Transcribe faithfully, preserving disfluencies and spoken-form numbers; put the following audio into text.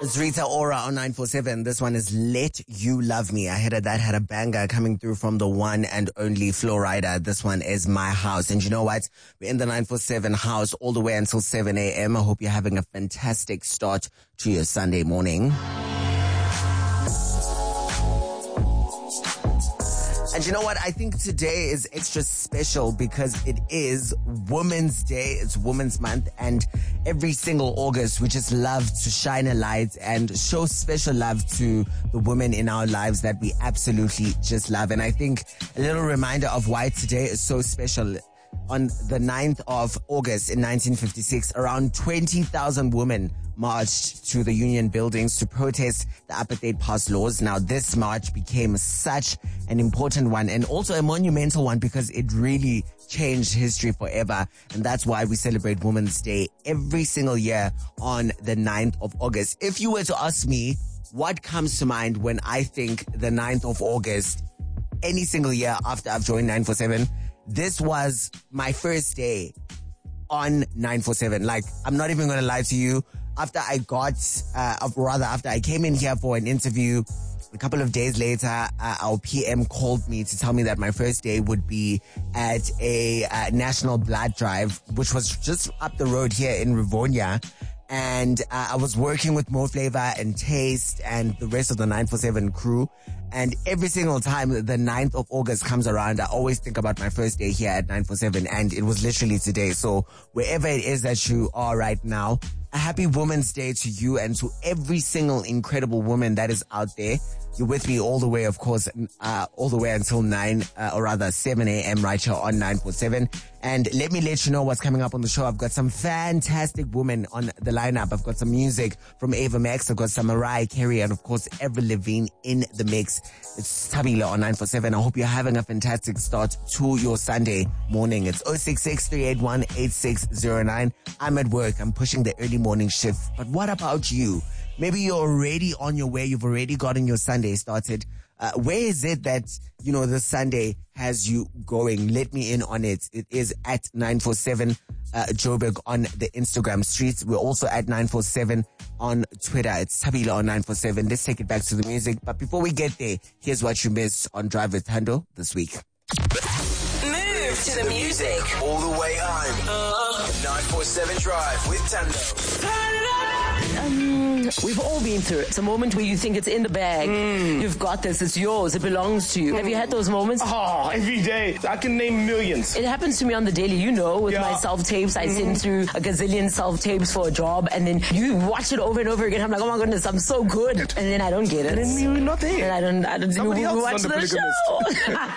It's Rita Ora on nine four seven. This one is Let You Love Me. I heard that had a banger coming through from the one and only Flo Rida. This one is My House. And you know what? We're in the nine four seven house all the way until seven a.m. I hope you're having a fantastic start to your Sunday morning. And you know what? I think today is extra special because it is Women's Day. It's Women's Month. And every single August, we just love to shine a light and show special love to the women in our lives that we absolutely just love. And I think a little reminder of why today is so special. On the ninth of August in nineteen fifty-six, around twenty thousand women marched to the Union buildings to protest the apartheid pass laws. Now, this march became such an important one and also a monumental one because it really changed history forever. And that's why we celebrate Women's Day every single year on the ninth of August. If you were to ask me what comes to mind when I think the ninth of August, any single year after I've joined nine four seven, this was my first day on nine four seven. Like, I'm not even going to lie to you. After I got, uh, rather after I came in here for an interview, a couple of days later, uh, our P M called me to tell me that my first day would be at a uh, national blood drive, which was just up the road here in Rivonia. And uh, I was working with Mo Flavor and Taste and the rest of the nine four seven crew. And every single time the ninth of August comes around, I always think about my first day here at nine four seven. And it was literally today. So wherever it is that you are right now, a happy Women's Day to you and to every single incredible woman that is out there. You're with me all the way, of course, uh, all the way until nine, uh, or rather seven a.m. right here on nine four seven. And let me let you know what's coming up on the show. I've got some fantastic women on the lineup. I've got some music from Ava Max. I've got some Mariah Carey and, of course, Avril Lavigne in the mix. It's Tabila on nine four seven. I hope you're having a fantastic start to your Sunday morning. It's oh six six, three eight one, eight six zero nine. I'm at work. I'm pushing the early morning shift. But what about you? Maybe you're already on your way. You've already gotten your Sunday started. Uh, where is it that, you know, this Sunday has you going? Let me in on it. It is at nine four seven uh, Joburg on the Instagram streets. We're also at nine four seven on Twitter. It's Tabila on nine four seven. Let's take it back to the music. But before we get there, here's what you missed on Drive with Thando this week. Move to the music. All the way on. Uh, nine four seven Drive with Thando. Um, we've all been through it. It's a moment where you think it's in the bag. Mm. You've got this. It's yours. It belongs to you. Mm. Have you had those moments? Oh, every day. I can name millions. It happens to me on the daily, you know, with yeah. my self-tapes. I mm-hmm. send through a gazillion self-tapes for a job, and then you watch it over and over again. I'm like, oh my goodness, I'm so good. And then I don't get it. And then you're not there. And I don't, I don't Somebody you, else watch is on the the show.